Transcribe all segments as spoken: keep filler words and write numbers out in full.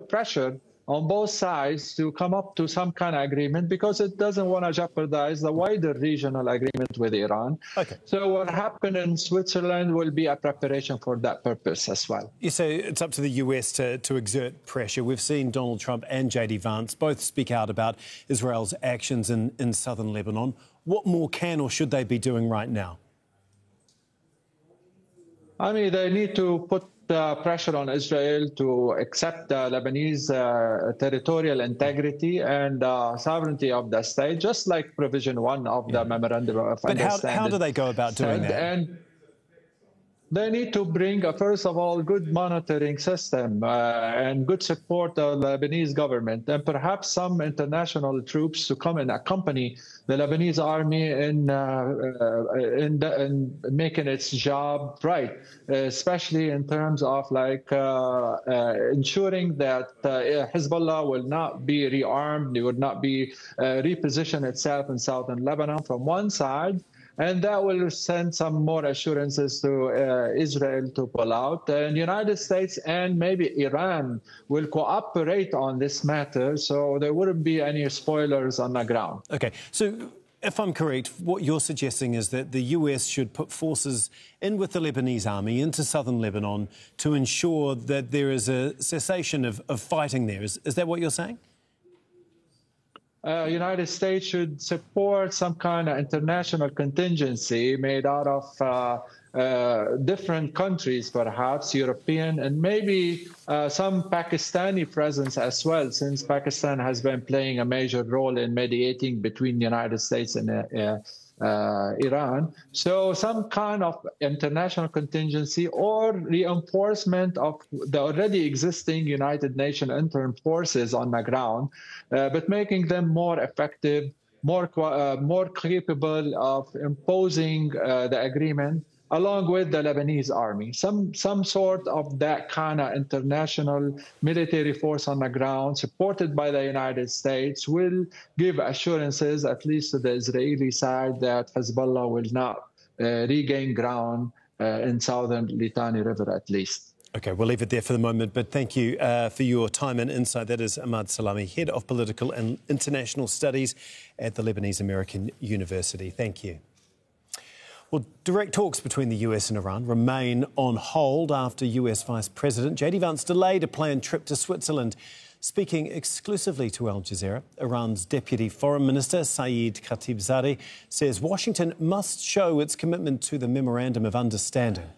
put pressure on both sides to come up to some kind of agreement because it doesn't want to jeopardize the wider regional agreement with Iran. Okay. So what happened in Switzerland will be a preparation for that purpose as well. You say it's up to the U S to, to exert pressure. We've seen Donald Trump and J D Vance both speak out about Israel's actions in, in southern Lebanon. What more can or should they be doing right now? I mean, they need to put uh, pressure on Israel to accept the Lebanese uh, territorial integrity and uh, sovereignty of the state, just like provision one of yeah. the Memorandum of but Understanding. But how, how do they go about doing and, that? And they need to bring, uh, first of all, good monitoring system uh, and good support of the Lebanese government, and perhaps some international troops to come and accompany the Lebanese army in, uh, uh, in, the, in making its job right, especially in terms of like uh, uh, ensuring that uh, Hezbollah will not be rearmed, it would not be uh, reposition itself in southern Lebanon from one side. And that will send some more assurances to uh, Israel to pull out. And the United States and maybe Iran will cooperate on this matter, so there wouldn't be any spoilers on the ground. OK, so if I'm correct, what you're suggesting is that the U S should put forces in with the Lebanese army into southern Lebanon to ensure that there is a cessation of, of fighting there. Is, is that what you're saying? Uh, United States should support some kind of international contingency made out of uh, uh, different countries, perhaps European, and maybe uh, some Pakistani presence as well, since Pakistan has been playing a major role in mediating between the United States and uh, uh, Uh, Iran. So some kind of international contingency or reinforcement of the already existing United Nations interim forces on the ground, uh, but making them more effective, more, uh, more capable of imposing uh, the agreement along with the Lebanese army. Some, some sort of that kind of international military force on the ground, supported by the United States, will give assurances, at least to the Israeli side, that Hezbollah will not uh, regain ground uh, in southern Litani River, at least. OK, we'll leave it there for the moment, but thank you uh, for your time and insight. That is Ahmad Salami, Head of Political and International Studies at the Lebanese American University. Thank you. Well, direct talks between the U S and Iran remain on hold after U S Vice President J D Vance delayed a planned trip to Switzerland. Speaking exclusively to Al Jazeera, Iran's Deputy Foreign Minister Saeed Khatibzadeh says Washington must show its commitment to the Memorandum of Understanding.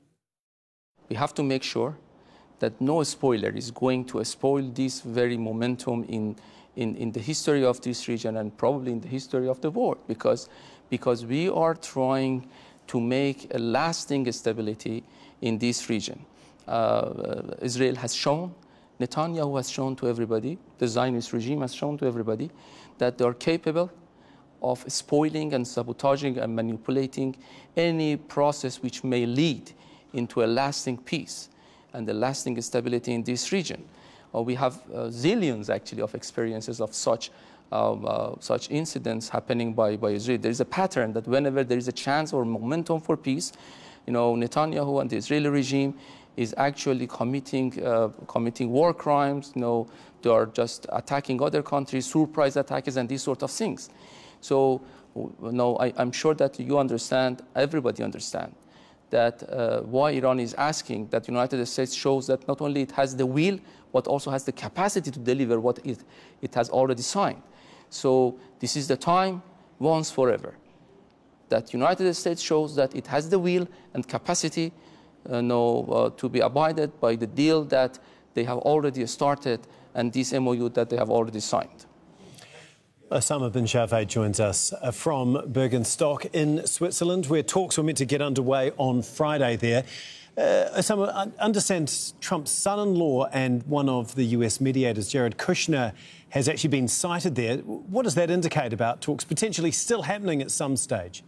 We have to make sure that no spoiler is going to spoil this very momentum in, in, in the history of this region and probably in the history of the world, because because we are trying to make a lasting stability in this region. Uh, Israel has shown, Netanyahu has shown to everybody, the Zionist regime has shown to everybody that they are capable of spoiling and sabotaging and manipulating any process which may lead into a lasting peace and a lasting stability in this region. Uh, we have uh, zillions, actually, of experiences of such Um, uh, such incidents happening by, by Israel. There is a pattern that whenever there is a chance or momentum for peace, you know, Netanyahu and the Israeli regime is actually committing uh, committing war crimes. You know, they are just attacking other countries, surprise attacks, and these sort of things. So, you know, I, I'm sure that you understand, everybody understands, that uh, why Iran is asking that the United States shows that not only it has the will, but also has the capacity to deliver what it, it has already signed. So this is the time, once forever, that the United States shows that it has the will and capacity uh, no, uh, to be abided by the deal that they have already started and this M O U that they have already signed. Osama bin Javed joins us from Bergenstock in Switzerland, where talks were meant to get underway on Friday there. Uh, Osama, I understand Trump's son-in-law and one of the U S mediators, Jared Kushner, has actually been cited there. What does that indicate about talks potentially still happening at some stage?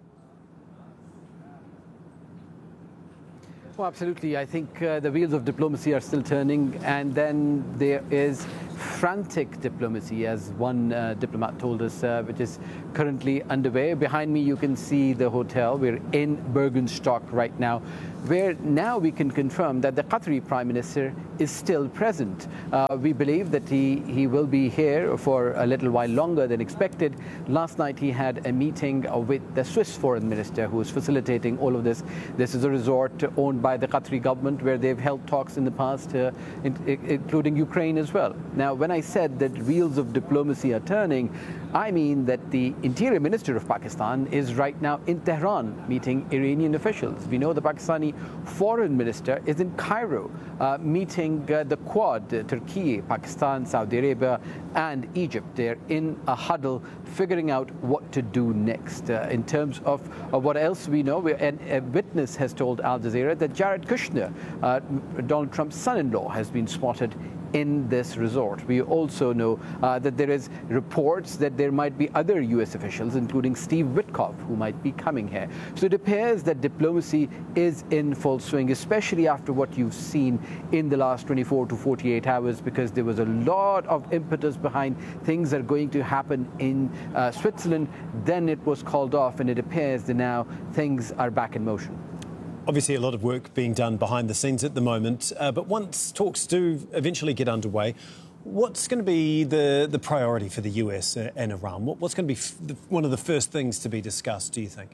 Well, absolutely. I think uh, the wheels of diplomacy are still turning, and then there is frantic diplomacy, as one uh, diplomat told us, uh, which is currently underway. Behind me, you can see the hotel. We're in Bergenstock right now. where now we can confirm that the Qatari Prime Minister is still present. Uh, we believe that he, he will be here for a little while longer than expected. Last night he had a meeting with the Swiss Foreign Minister, who is facilitating all of this. This is a resort owned by the Qatari government where they've held talks in the past, uh, in, including Ukraine as well. Now, when I said that wheels of diplomacy are turning, I mean that the Interior Minister of Pakistan is right now in Tehran meeting Iranian officials. We know the Pakistani Foreign Minister is in Cairo uh, meeting uh, the Quad, uh, Turkey, Pakistan, Saudi Arabia and Egypt. They're in a huddle figuring out what to do next. Uh, in terms of uh, what else we know, we, and a witness has told Al Jazeera that Jared Kushner, uh, Donald Trump's son-in-law, has been spotted in this resort. We also know uh, that there is reports that there might be other U S officials, including Steve Witkoff, who might be coming here. So it appears that diplomacy is in full swing, especially after what you've seen in the last twenty-four to forty-eight hours, because there was a lot of impetus behind things that are going to happen in uh, Switzerland. Then it was called off, and it appears that now things are back in motion. Obviously, a lot of work being done behind the scenes at the moment, uh, but once talks do eventually get underway, what's going to be the, the priority for the U S and Iran? What, what's going to be f the, one of the first things to be discussed, do you think?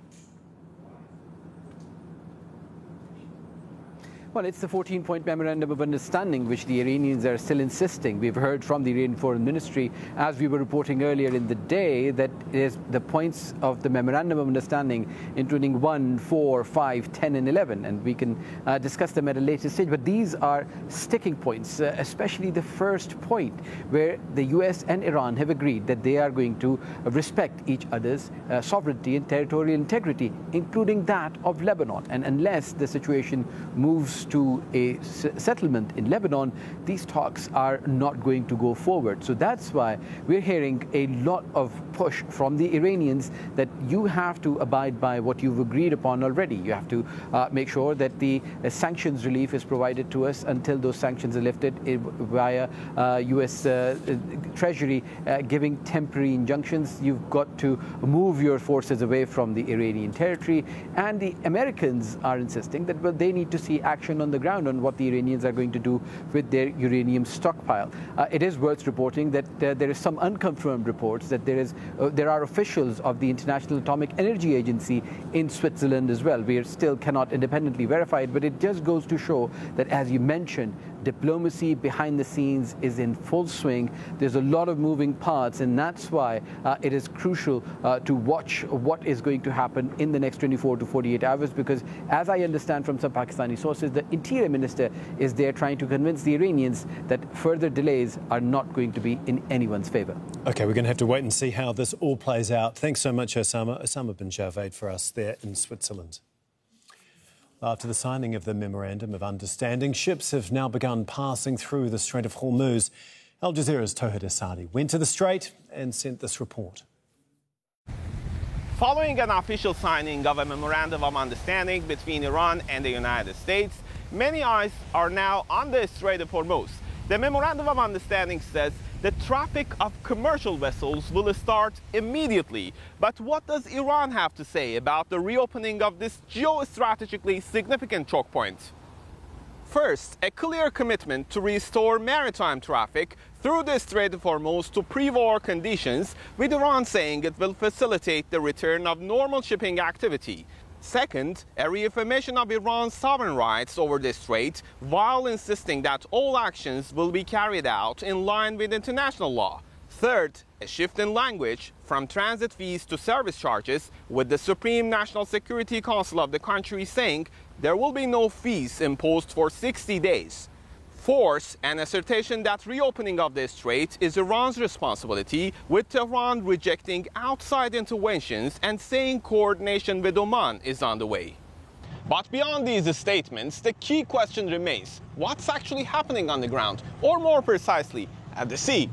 Well, it's the fourteen-point memorandum of understanding, which the Iranians are still insisting. We've heard from the Iranian Foreign Ministry, as we were reporting earlier in the day, that it is the points of the memorandum of understanding, including one, four, five, ten, and eleven, and we can uh, discuss them at a later stage. But these are sticking points, uh, especially the first point, where the U S and Iran have agreed that they are going to respect each other's uh, sovereignty and territorial integrity, including that of Lebanon. And unless the situation moves to a settlement in Lebanon, these talks are not going to go forward. So that's why we're hearing a lot of push from the Iranians that you have to abide by what you've agreed upon already. You have to uh, make sure that the uh, sanctions relief is provided to us until those sanctions are lifted via uh, U S uh, Treasury uh, giving temporary injunctions. You've got to move your forces away from the Iranian territory. And the Americans are insisting that, well, they need to see action on the ground on what the Iranians are going to do with their uranium stockpile. Uh, it is worth reporting that uh, there is some unconfirmed reports that there is uh, there are officials of the International Atomic Energy Agency in Switzerland as well. We still cannot independently verify it, but it just goes to show that, as you mentioned, diplomacy behind the scenes is in full swing. There's a lot of moving parts, and that's why uh, it is crucial uh, to watch what is going to happen in the next twenty-four to forty-eight hours, because as I understand from some Pakistani sources, the Interior Minister is there trying to convince the Iranians that further delays are not going to be in anyone's favour. OK, we're going to have to wait and see how this all plays out. Thanks so much, Osama. Osama bin Javed for us there in Switzerland. After the signing of the Memorandum of Understanding, ships have now begun passing through the Strait of Hormuz. Al Jazeera's Tohid Asadi went to the Strait and sent this report. Following an official signing of a Memorandum of Understanding between Iran and the United States, many eyes are now on the Strait of Hormuz. The Memorandum of Understanding says the traffic of commercial vessels will start immediately. But what does Iran have to say about the reopening of this geostrategically significant choke point? First, a clear commitment to restore maritime traffic through the Strait of Hormuz to pre-war conditions, with Iran saying it will facilitate the return of normal shipping activity. Second, a reaffirmation of Iran's sovereign rights over the strait, while insisting that all actions will be carried out in line with international law. Third, a shift in language from transit fees to service charges, with the Supreme National Security Council of the country saying there will be no fees imposed for sixty days. Fourth, an assertion that reopening of the strait is Iran's responsibility, with Tehran rejecting outside interventions and saying coordination with Oman is on the way. But beyond these statements, the key question remains: what's actually happening on the ground, or more precisely, at the sea?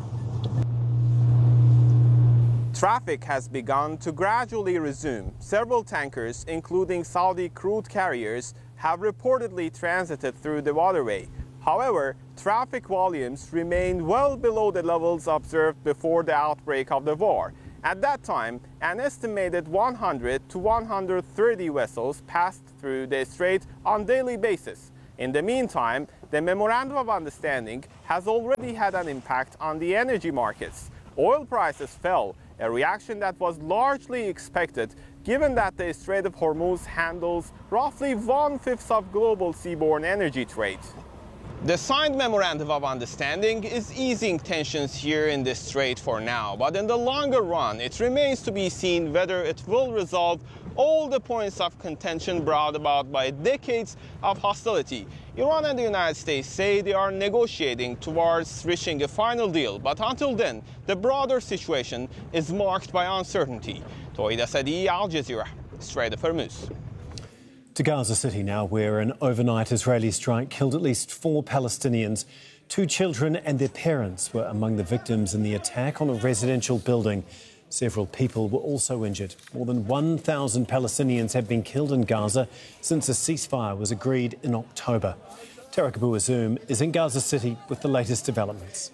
Traffic has begun to gradually resume. Several tankers, including Saudi crude carriers, have reportedly transited through the waterway. However, traffic volumes remain well below the levels observed before the outbreak of the war. At that time, an estimated one hundred to one hundred thirty vessels passed through the strait on a daily basis. In the meantime, the Memorandum of Understanding has already had an impact on the energy markets. Oil prices fell, a reaction that was largely expected given that the Strait of Hormuz handles roughly one-fifth of global seaborne energy trade. The signed Memorandum of Understanding is easing tensions here in the strait for now, but in the longer run, it remains to be seen whether it will resolve all the points of contention brought about by decades of hostility. Iran and the United States say they are negotiating towards reaching a final deal, but until then, the broader situation is marked by uncertainty. Tawhid Asadi, Al Jazeera, Strait of Hormuz. To Gaza City now, where an overnight Israeli strike killed at least four Palestinians. Two children and their parents were among the victims in the attack on a residential building. Several people were also injured. More than one thousand Palestinians have been killed in Gaza since a ceasefire was agreed in October. Tarek Abu Azoum is in Gaza City with the latest developments.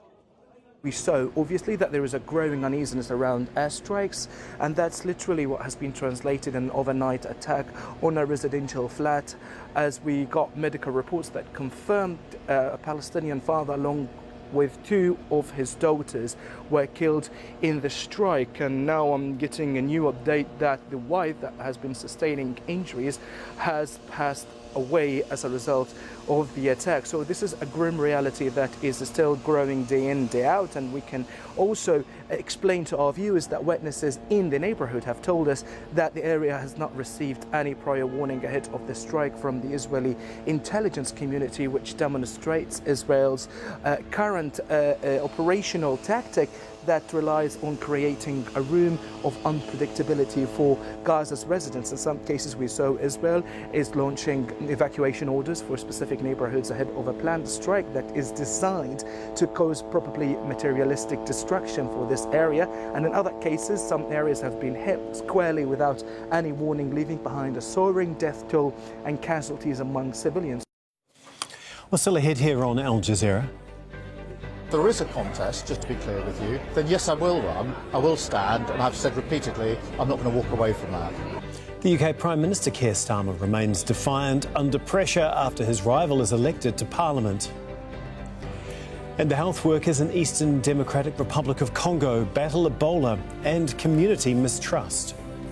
We saw, obviously, that there is a growing uneasiness around airstrikes, and that's literally what has been translated in an overnight attack on a residential flat, as we got medical reports that confirmed uh, a Palestinian father along with two of his daughters were killed in the strike. And now I'm getting a new update that the wife that has been sustaining injuries has passed away as a result of the attack. So this is a grim reality that is still growing day in, day out, and we can also explain to our viewers that witnesses in the neighborhood have told us that the area has not received any prior warning ahead of the strike from the Israeli intelligence community, which demonstrates Israel's uh, current uh, uh, operational tactic that relies on creating a room of unpredictability for Gaza's residents. In some cases, we saw Israel is launching evacuation orders for specific neighborhoods ahead of a planned strike that is designed to cause probably materialistic destruction for this area. And in other cases, some areas have been hit squarely without any warning, leaving behind a soaring death toll and casualties among civilians. Well, still ahead here on Al Jazeera. If there is a contest, just to be clear with you, then yes, I will run, I will stand, and I've said repeatedly, I'm not going to walk away from that. The U K Prime Minister Keir Starmer remains defiant under pressure after his rival is elected to Parliament. And the health workers in Eastern Democratic Republic of Congo battle Ebola and community mistrust.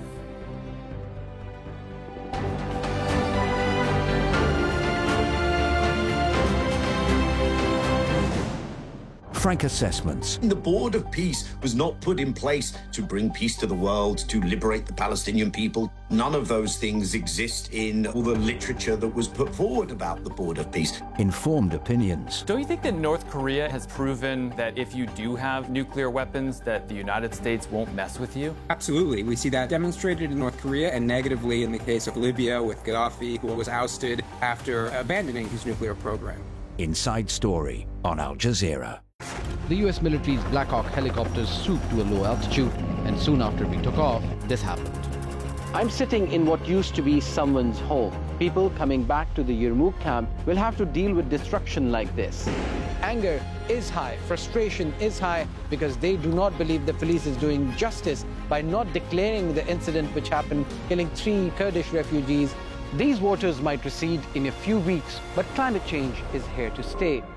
Frank assessments. The Board of Peace was not put in place to bring peace to the world, to liberate the Palestinian people. None of those things exist in all the literature that was put forward about the Board of Peace. Informed opinions. Don't you think that North Korea has proven that if you do have nuclear weapons, that the United States won't mess with you? Absolutely. We see that demonstrated in North Korea and negatively in the case of Libya with Gaddafi, who was ousted after abandoning his nuclear program. Inside Story on Al Jazeera. The U S military's Black Hawk helicopters swooped to a low altitude, and soon after we took off, this happened. I'm sitting in what used to be someone's home. People coming back to the Yarmouk camp will have to deal with destruction like this. Anger is high, frustration is high, because they do not believe the police is doing justice by not declaring the incident which happened, killing three Kurdish refugees. These waters might recede in a few weeks, but climate change is here to stay.